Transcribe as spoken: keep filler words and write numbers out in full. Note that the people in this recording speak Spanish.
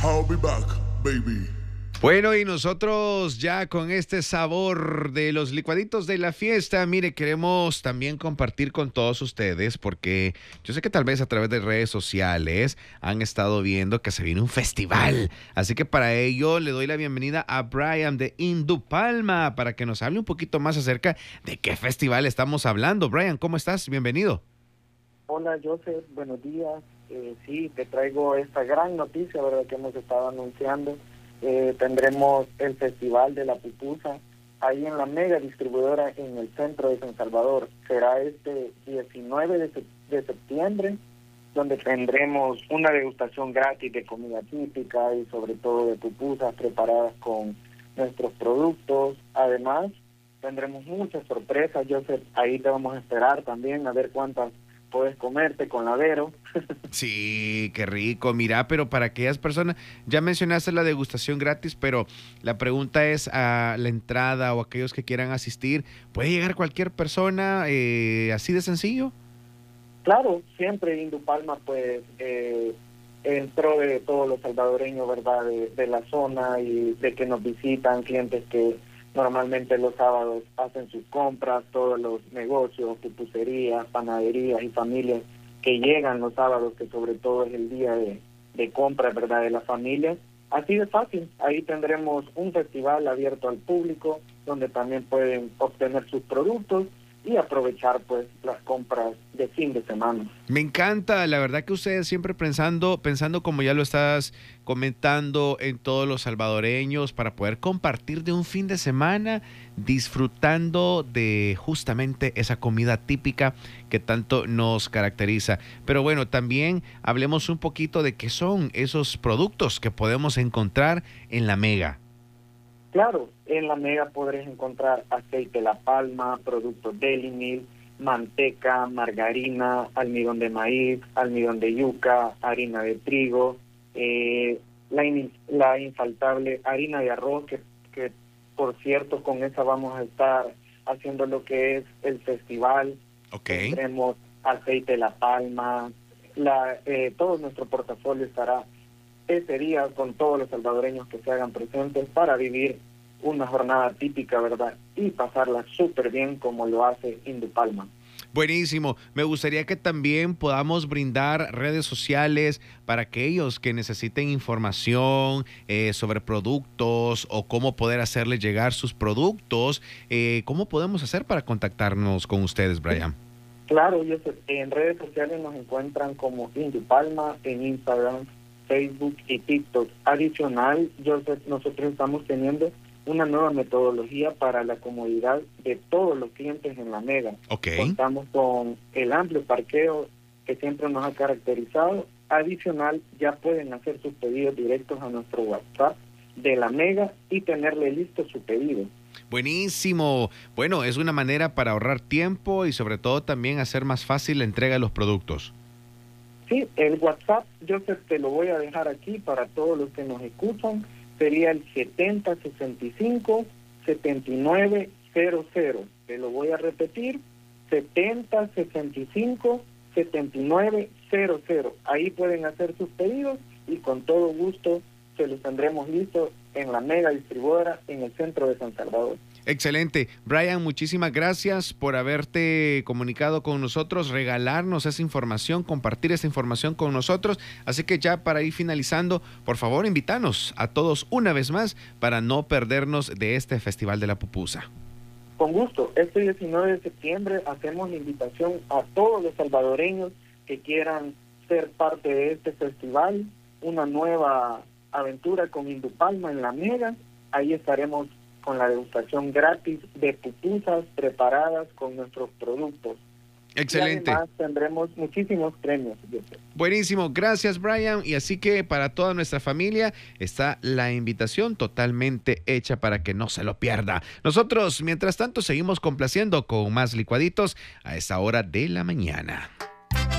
I'll be back, baby. Bueno, y nosotros ya con este sabor de los licuaditos de la fiesta, mire, queremos también compartir con todos ustedes porque yo sé que tal vez a través de redes sociales han estado viendo que se viene un festival. Así que para ello le doy la bienvenida a Brian de Indupalma para que nos hable un poquito más acerca de qué festival estamos hablando. Brian, ¿cómo estás? Bienvenido. Hola, Joseph, buenos días. Eh, sí, te traigo esta gran noticia, ¿verdad?, que hemos estado anunciando. Eh, tendremos el Festival de la Pupusa ahí en la mega distribuidora en el centro de San Salvador. Será este diecinueve de, se- de septiembre, donde tendremos una degustación gratis de comida típica y sobre todo de pupusas preparadas con nuestros productos. Además, tendremos muchas sorpresas, Joseph. Ahí te vamos a esperar también a ver cuántas puedes comerte con ladero. Sí, qué rico. Mira, pero para aquellas personas, ya mencionaste la degustación gratis, pero la pregunta es a la entrada o aquellos que quieran asistir, ¿puede llegar cualquier persona eh, así de sencillo? Claro, siempre Indupalma pues eh, en pro de todos los salvadoreños, ¿verdad?, de, de la zona y de que nos visitan, clientes que normalmente los sábados hacen sus compras, todos los negocios, pupuserías, panaderías y familias que llegan los sábados, que sobre todo es el día de, de compra, ¿verdad?, de la familia. Así de fácil, ahí tendremos un festival abierto al público, donde también pueden obtener sus productos y aprovechar pues las compras de fin de semana. Me encanta, la verdad que ustedes siempre pensando, pensando como ya lo estás comentando en todos los salvadoreños para poder compartir de un fin de semana disfrutando de justamente esa comida típica que tanto nos caracteriza. Pero bueno, también hablemos un poquito de qué son esos productos que podemos encontrar en la Mega. Claro, en la Mega podrás encontrar aceite La Palma, productos Deli Meal, manteca, margarina, almidón de maíz, almidón de yuca, harina de trigo, eh, la, in- la infaltable harina de arroz, que, que por cierto con esa vamos a estar haciendo lo que es el festival. Ok. Tendremos aceite La Palma, la, eh, todo nuestro portafolio estará ese día con todos los salvadoreños que se hagan presentes para vivir una jornada típica, ¿verdad?, y pasarla súper bien como lo hace Indupalma. Buenísimo. Me gustaría que también podamos brindar redes sociales para aquellos que necesiten información eh, sobre productos o cómo poder hacerles llegar sus productos. Eh, ¿Cómo podemos hacer para contactarnos con ustedes, Brian? Claro, yo sé, en redes sociales nos encuentran como Indupalma en Instagram, Facebook y TikTok. Adicional, yo sé, nosotros estamos teniendo una nueva metodología para la comodidad de todos los clientes en la Mega. Ok. Contamos con el amplio parqueo que siempre nos ha caracterizado. Adicional, ya pueden hacer sus pedidos directos a nuestro WhatsApp de la Mega y tenerle listo su pedido. Buenísimo. Bueno, es una manera para ahorrar tiempo y sobre todo también hacer más fácil la entrega de los productos. Sí, el WhatsApp, yo te, te lo voy a dejar aquí para todos los que nos escuchan. Sería el setenta sesenta y cinco setenta y nueve cero cero. Te lo voy a repetir, setenta sesenta y cinco setenta y nueve cero cero. Ahí pueden hacer sus pedidos y con todo gusto se los tendremos listos en la mega distribuidora en el centro de San Salvador. Excelente. Brian, muchísimas gracias por haberte comunicado con nosotros, regalarnos esa información, compartir esa información con nosotros. Así que ya para ir finalizando, por favor, invítanos a todos una vez más para no perdernos de este Festival de la Pupusa. Con gusto. Este diecinueve de septiembre hacemos la invitación a todos los salvadoreños que quieran ser parte de este festival, una nueva aventura con Indupalma en la Mega. Ahí estaremos con la degustación gratis de pupusas preparadas con nuestros productos. Excelente. Y además tendremos muchísimos premios. Buenísimo, gracias Brian. Y así que para toda nuestra familia está la invitación totalmente hecha para que no se lo pierda. Nosotros, mientras tanto, seguimos complaciendo con más licuaditos a esta hora de la mañana.